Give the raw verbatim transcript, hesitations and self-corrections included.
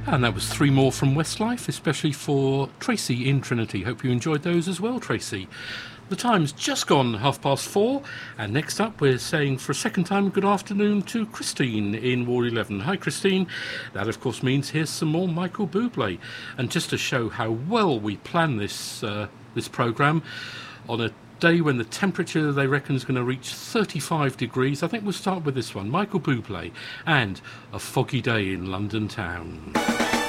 And that was three more from Westlife, especially for Tracy in Trinity. Hope you enjoyed those as well, Tracy. The time's just gone half past four, and next up we're saying for a second time good afternoon to Christine in Ward eleven. Hi Christine. That of course means here's some more Michael Bublé. And just to show how well we plan this, uh, this programme, on a day when the temperature they reckon is going to reach thirty-five degrees, I think we'll start with this one, Michael Bublé and A Foggy Day in London Town.